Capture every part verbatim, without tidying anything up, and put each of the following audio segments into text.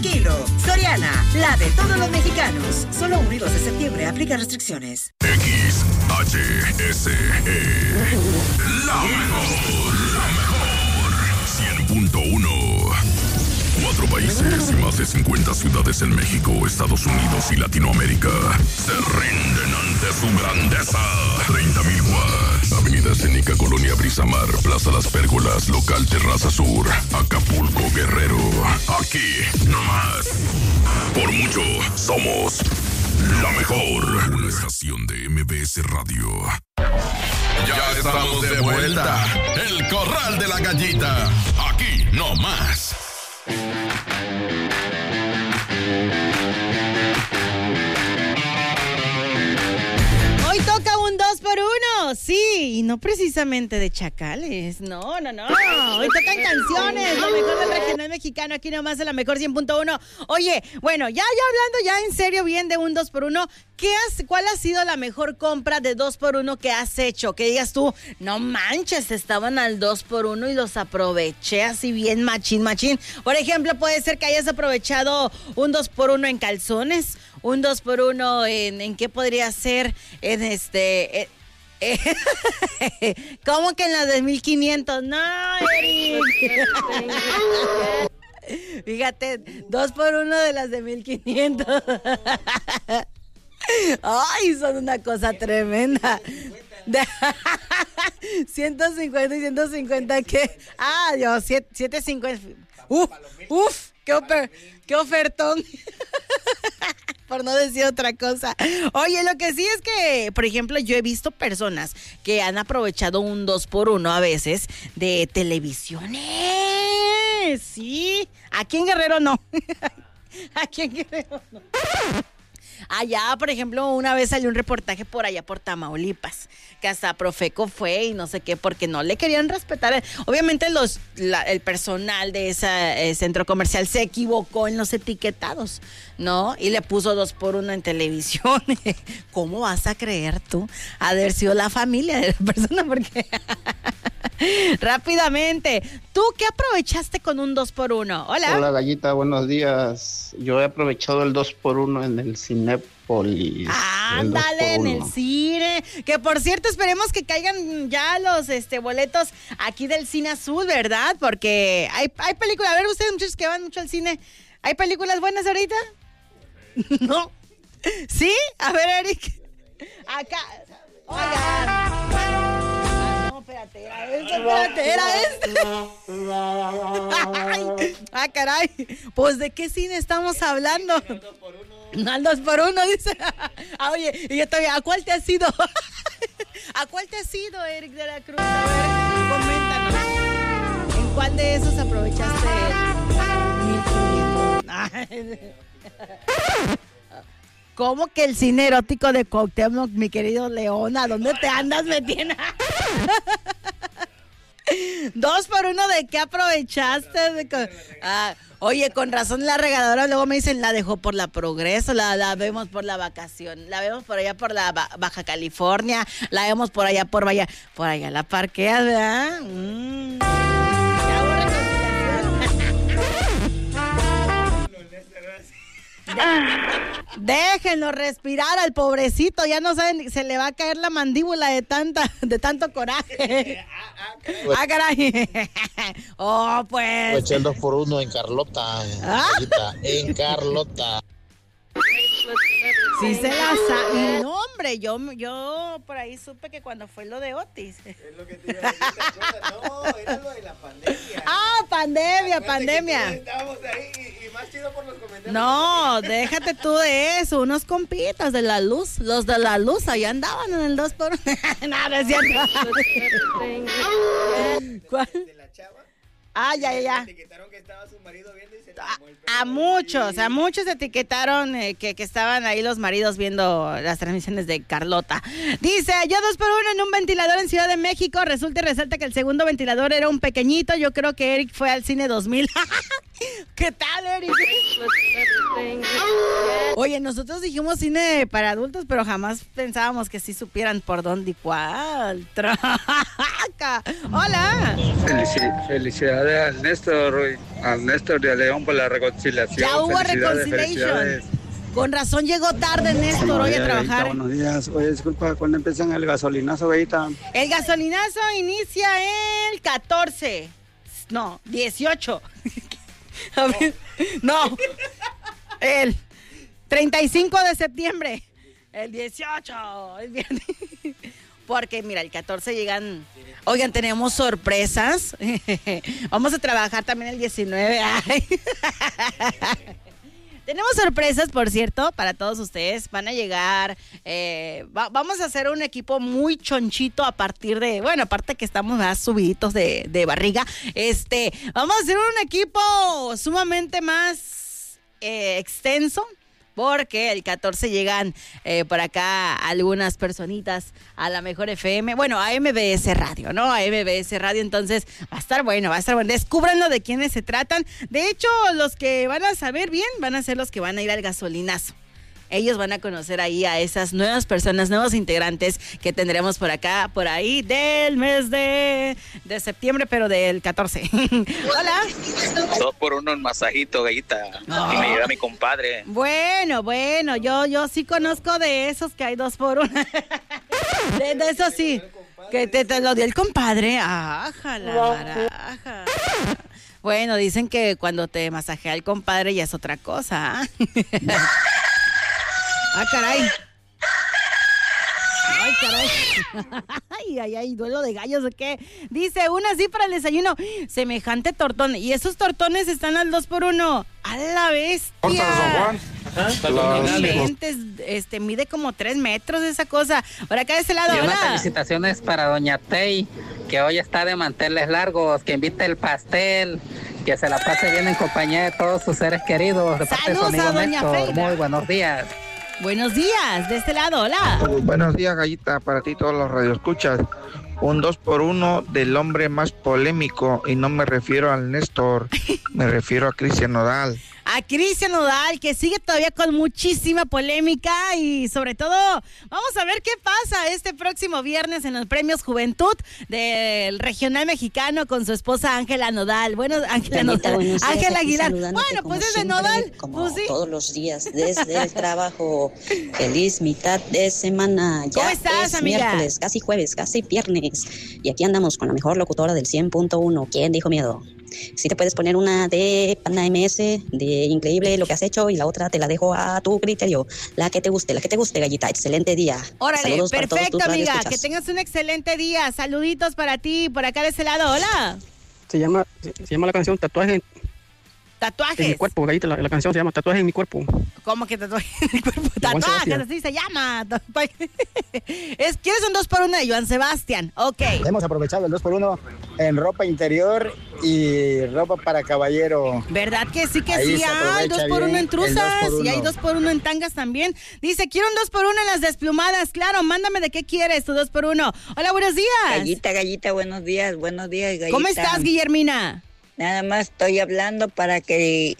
kilo. Soriana, la de todos los mexicanos. Solo uno y dos de septiembre, aplica restricciones. X H S E. La mejor, la mejor. cien punto uno. Cuatro países y más de cincuenta ciudades en México, Estados Unidos y Latinoamérica se rinden ante su grandeza. treinta mil watts. Avenida Escénica, Colonia Brisamar, Plaza Las Pérgolas, Local Terraza Sur, Acapulco, Guerrero. Aquí, nomás. Por mucho, somos la mejor. Una estación de M B S Radio. Ya estamos de vuelta. El Corral de la Gallita. Aquí, nomás. Hoy toca un dos por uno, sí, y no precisamente de chacales, no, no, no, hoy tocan canciones, lo mejor del regional mexicano, aquí nomás en la mejor cien punto uno. Oye, bueno, ya, ya hablando ya en serio bien de un dos por uno, ¿qué has, ¿cuál ha sido la mejor compra de dos por uno que has hecho? Que digas tú, no manches, estaban al dos por uno y los aproveché así bien machín, machín. Por ejemplo, puede ser que hayas aprovechado un dos por uno en calzones, un dos por uno en, ¿en qué podría ser? En este... Eh, eh, ¿Cómo que en las de mil quinientos? No, Eric. Fíjate, dos por uno de las de mil quinientos. Ay, son una cosa tremenda. ciento cincuenta y ciento cincuenta, ¿qué? Ah, yo, siete cincuenta. Uf, uf, qué, ofer, qué ofertón. Por no decir otra cosa. Oye, lo que sí es que, por ejemplo, yo he visto personas que han aprovechado un dos por uno a veces de televisiones. Sí, aquí en Guerrero no. Aquí en Guerrero no. Allá, por ejemplo, una vez salió un reportaje por allá por Tamaulipas, que hasta Profeco fue y no sé qué, porque no le querían respetar. Obviamente los, la, el personal de ese eh, centro comercial se equivocó en los etiquetados, ¿no? Y le puso dos por uno en televisión. ¿Cómo vas a creer tú? Ha de haber sido la familia de la persona, porque... Rápidamente, ¿tú qué aprovechaste con un dos por uno? Hola. Hola, Gallita, buenos días. Yo he aprovechado el dos por uno en el Cinépolis. Ándale, en el cine. Que por cierto, esperemos que caigan ya los este boletos aquí del Cine Azul, ¿verdad? Porque hay, hay películas. A ver, ustedes muchachos que van mucho al cine, ¿hay películas buenas ahorita? ¿No? ¿Sí? A ver, Eric. Acá. Oigan. Espérate, era esto, espérate, era esto. Ay, ah, caray. Pues, ¿de qué cine estamos hablando? Al dos por uno. Al dos por uno, dice. Ah, oye, y yo todavía, ¿a cuál te has ido? ¿A cuál te has ido, Eric de la Cruz? A ver, coméntanos. ¿En cuál de esos aprovechaste el mil quinientos? ¿Cómo que el cine erótico de Cuauhtémoc, mi querido Leona? ¿Dónde te andas metiendo? Dos por uno, ¿de qué aprovechaste? De co- ah, oye, con razón la regaladora luego me dicen, la dejó por la Progreso, la, la vemos por la Vacación, la vemos por allá por la ba- Baja California, la vemos por allá por allá, por allá la parqueas, ¿verdad? Mm. Ya hubo reconciliación. Déjenlo respirar al pobrecito, ya no saben, se le va a caer la mandíbula de tanta, de tanto coraje. Ah, caray. Oh, pues. Eché el dos por uno en Carlota. ¿Ah? En Carlota. Sí se la sabe. No, hombre, yo, yo por ahí supe que cuando fue lo de Otis. Es lo que te iba a decir, ¿te acuerdas? No, era lo de la pandemia. Ah, pandemia, pandemia. Estábamos ahí y, y más chido por los comentarios. No, déjate tú de eso, unos compitas de la luz, los de la luz, allá andaban en el dos por uno. No, no es cierto. ¿Cuál? De la chava. Ah, ya, ya, ya. Etiquetaron que estaba su marido viendo y se A, a muchos, a muchos etiquetaron eh, que, que estaban ahí los maridos viendo las transmisiones de Carlota. Dice, yo dos por uno en un ventilador en Ciudad de México. Resulta y resalta que el segundo ventilador era un pequeñito. Yo creo que Eric fue al cine dos mil. ¿Qué tal, Eric? Oye, nosotros dijimos cine para adultos, pero jamás pensábamos que sí supieran por dónde y cuál. Traca. Hola. Felici- felicidades al Néstor, al Néstor de León por la reconciliación. Ya hubo Felicidades, reconciliation. felicidades. Con razón llegó tarde Néstor hoy a Oye, trabajar. Gallita, buenos días. Oye, disculpa, ¿cuándo empiezan el gasolinazo, Gallita? El gasolinazo inicia el catorce. No, dieciocho. A ver, no. El treinta y cinco de septiembre. El dieciocho. El viernes. Porque, mira, el catorce llegan... Oigan, tenemos sorpresas. Vamos a trabajar también el diecinueve. Ay. Tenemos sorpresas, por cierto, para todos ustedes. Van a llegar, eh, va, vamos a hacer un equipo muy chonchito a partir de, bueno, aparte que estamos más subiditos de, de barriga, este, vamos a hacer un equipo sumamente más eh, extenso. Porque el catorce llegan eh, por acá algunas personitas a la Mejor F M, bueno, a M B S Radio, ¿no? A M B S Radio, entonces va a estar bueno, va a estar bueno. Descúbranlo de quiénes se tratan. De hecho, los que van a saber bien van a ser los que van a ir al gasolinazo. Ellos van a conocer ahí a esas nuevas personas, nuevos integrantes que tendremos por acá, por ahí, del mes de, de septiembre, pero del catorce. Hola. Dos por uno en masajito, Gallita. Oh. Y me lleva mi compadre. Bueno, bueno, yo, yo sí conozco de esos que hay dos por uno. de, de esos sí. Que te, te lo dio el compadre. Ajá, la baraja. Bueno, dicen que cuando te masajea el compadre ya es otra cosa. Ah, caray. Ay, caray. Ay, ay, ay, duelo de gallos, ¿o qué? Dice, una así para el desayuno. Semejante tortón. Y esos tortones están al dos por uno. A la bestia. Lentes, este, mide como tres metros esa cosa. Por acá de ese lado, y unas hola. felicitaciones para Doña Tey, que hoy está de manteles largos, que invite el pastel, que se la pase bien en compañía de todos sus seres queridos. De parte de su Saludos amigo a Doña Néstor. Feida. Muy buenos días. Buenos días, de este lado, hola. Buenos días, Gallita, para ti todos los radioescuchas. Un dos por uno del hombre más polémico, y no me refiero al Néstor, me refiero a Cristian Nodal. A Cristian Nodal, que sigue todavía con muchísima polémica y sobre todo vamos a ver qué pasa este próximo viernes en los Premios Juventud del Regional Mexicano con su esposa Ángela Nodal. Bueno, Ángela Nodal, Ángela Aguilar. Bueno, pues desde siempre, Nodal, como pues sí. Todos los días, desde el trabajo. Feliz mitad de semana. Ya ¿Cómo estás, es amiga? miércoles, casi jueves, casi viernes. Y aquí andamos con la mejor locutora del cien punto uno. ¿Quién dijo miedo? Si te puedes poner una de Pana M S, de increíble lo que has hecho, y la otra te la dejo a tu criterio. La que te guste, la que te guste, Gallita. Excelente día. Órale, Saludos para todos perfecto, tus amiga. radioescuchas. Que tengas un excelente día. Saluditos para ti, por acá de ese lado. Hola. Se llama, se llama la canción Tatuaje Tatuajes. en mi cuerpo, Gallita. La, la canción se llama Tatuaje en mi cuerpo. ¿Cómo que tatuaje en el cuerpo? De Joan Tatuajes, Sebastián. así se llama. Tatuaje. Es, ¿quieres un dos por uno de Joan Sebastián? Ok. Hemos aprovechado el dos por uno en ropa interior y ropa para caballero. ¿Verdad que sí que Ahí sí se hay aprovecha dos por uno bien en el truzas dos por y hay uno. dos por uno en tangas también? Dice, quiero un dos por uno en las desplumadas. Claro, mándame de qué quieres tu dos por uno. Hola, buenos días. Gallita, Gallita, buenos días, buenos días, Gallita. ¿Cómo estás, Guillermina? Nada más estoy hablando para que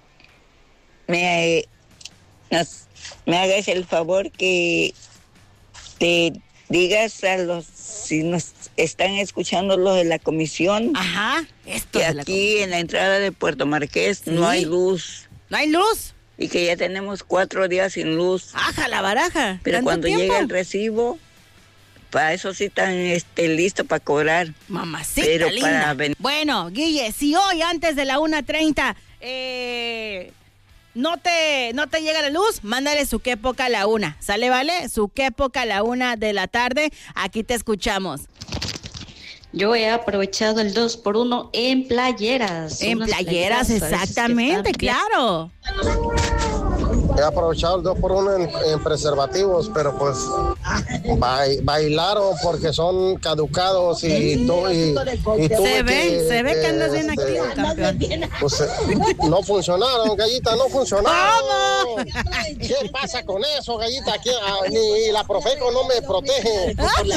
me, nos- me hagas el favor que te digas a los, si nos están escuchando los de la comisión, Ajá, esto que de la aquí en la entrada de Puerto Marqués ¿Sí? no hay luz. ¿No hay luz? Y que ya tenemos cuatro días sin luz. Aja la baraja. Pero ¿Tanto cuando tiempo? llega el recibo, para eso sí están este, listos para cobrar. Mamacita Pero linda. para ven- Bueno, Guille, si hoy antes de la una treinta eh, no te no te llega la luz, mándale su qué poca a la una. ¿Sale, vale? Su qué poca a la una de la tarde. Aquí te escuchamos. Yo he aprovechado el dos por uno en playeras. En Unas playeras, a veces que exactamente, están bien. claro. He aprovechado el dos por uno en, en preservativos, pero pues Ba- bailaron porque son caducados y, tú, y, y tuve Se ve, que, se ve que andas bien este, activo, campeón. Pues eh, no funcionaron, Gallita, no funcionaron. ¿Qué pasa con eso, Gallita? Aquí, ah, ni la Profeco no me protege.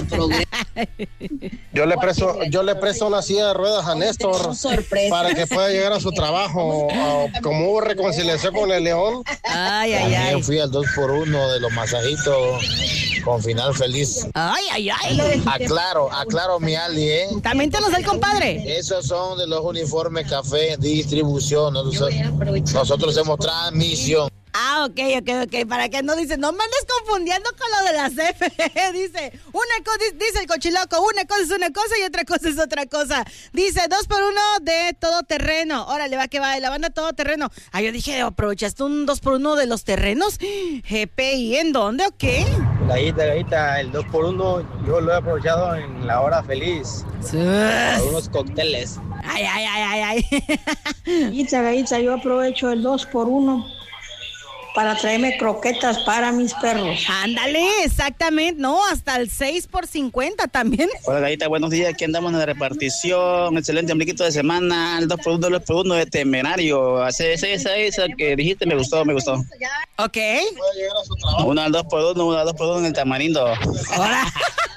Yo le presto, yo le presto una silla de ruedas a Néstor para que pueda llegar a su trabajo. Ah, como hubo reconciliación con el León. Ay, ay, También ay. fui al dos por uno de los masajitos con final feliz. Ay, ay, ay. Aclaro, aclaro mi Ali, ¿eh? También te los da el compadre. Esos son de los uniformes café distribución. Nosotros, nosotros hacemos transmisión. Ah, ok, ok, ok. Para que no dice, no me andes confundiendo con lo de la C F E. Dice, una cosa, dice el cochiloco, una cosa es una cosa y otra cosa es otra cosa. Dice, dos por uno de todo terreno. Órale, va que va, de la banda todo terreno. Ah, yo dije, ¿aprovechaste un dos por uno de los terrenos? G P I, ¿en dónde o qué? Gallita, Gallita, el dos por uno yo lo he aprovechado en la hora feliz. Para unos cócteles. Ay, ay, ay, ay, ay. Gallita, Gallita, yo aprovecho el dos por uno para traerme croquetas para mis perros. Ándale, exactamente. No, hasta el seis por cincuenta también. Hola, Gallita, buenos días. Aquí andamos en la repartición. Excelente ombliguito de semana. El dos por uno, dos por uno de Temerario. Esa, esa, esa, esa que dijiste me gustó, me gustó. Ok. Una al dos por uno, una al dos por uno en el Tamarindo. Ahora.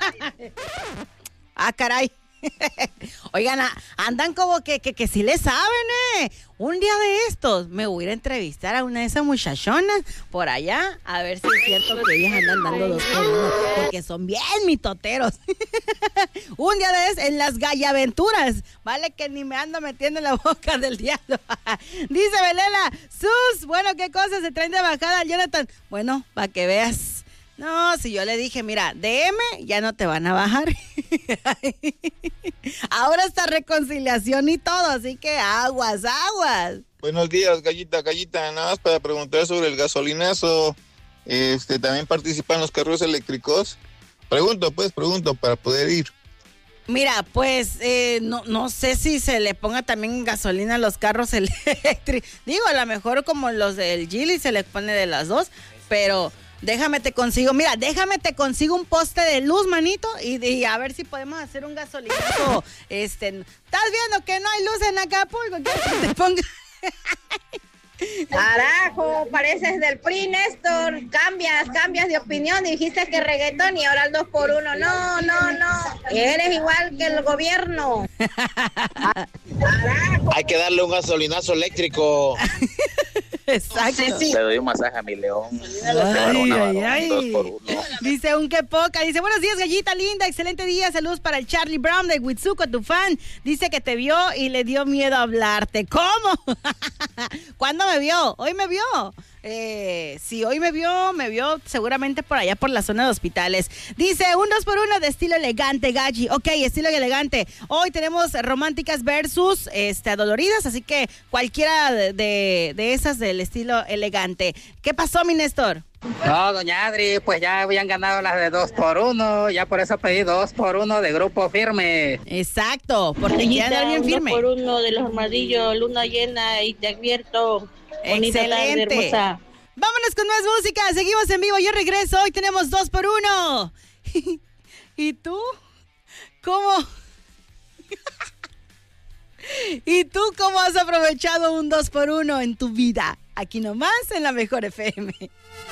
Ah, caray. Oigan, a- andan como que, que, que sí le saben, ¿eh? Un día de estos me voy a ir a entrevistar a una de esas muchachonas por allá, a ver si es cierto que ellas andan dando dos por uno, porque son bien mitoteros. Un día de estos, en las gallaventuras, vale que ni me ando metiendo en la boca del diablo. Dice Belela, sus, bueno, ¿qué cosas se traen de bajada al Jonathan? Bueno, para que veas. No, si yo le dije, mira, D M ya no te van a bajar. Ahora está reconciliación y todo, así que aguas, aguas. Buenos días, Gallita, Gallita, nada más para preguntar sobre el gasolinazo. Este, ¿también participan los carros eléctricos? Pregunto, pues, pregunto, para poder ir. Mira, pues eh, no, no sé si se le ponga también gasolina a los carros eléctricos. Digo, a lo mejor como los del Geely se le pone de las dos, pero déjame te consigo, mira, déjame te consigo un poste de luz, manito, y, y a ver si podemos hacer un gasolinazo. Este, ¿estás viendo que no hay luz en Acapulco? ¿Quieres que te ponga? Carajo, pareces del P R I, Néstor. Cambias, cambias de opinión. Dijiste que reggaetón y ahora el dos por uno. No, no, no. Eres igual que el gobierno. Hay que darle un gasolinazo eléctrico. Exacto. Le doy un masaje a mi león. Ay, ay, ay. Dos por uno. Dice un que poca, dice buenos días gallita linda, excelente día, saludos para el Charlie Brown de Huitzuco, tu fan, dice que te vio y le dio miedo hablarte. ¿Cómo? ¿Cuándo me vio? ¿Hoy me vio? Eh, si hoy me vio, me vio seguramente por allá por la zona de hospitales. Dice un dos por uno de estilo elegante, Gachi. Ok, estilo elegante. Hoy tenemos románticas versus este, adoloridas, así que cualquiera de, de, de esas del estilo elegante. ¿Qué pasó, mi Néstor? No, doña Adri, pues ya habían ganado las de dos por uno, ya por eso pedí dos por uno de grupo firme. Exacto, porque quiere andar bien firme. Dos por uno de los armadillos, luna llena y te advierto. Bonita tarde, Excelente. hermosa. Vámonos con más música, seguimos en vivo, yo regreso, hoy tenemos dos por uno. ¿Y tú? ¿Cómo? ¿Y tú cómo has aprovechado un dos por uno en tu vida? Aquí nomás en la Mejor F M.